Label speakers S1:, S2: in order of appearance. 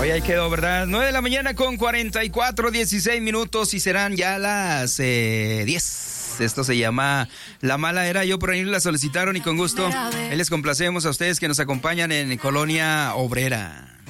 S1: Hoy ahí quedó, ¿verdad? 9 de la mañana con 16 minutos y serán ya las 10. Esto se llama La Mala Era. Yo por ahí la solicitaron y con gusto ahí les complacemos a ustedes que nos acompañan en Colonia Obrera.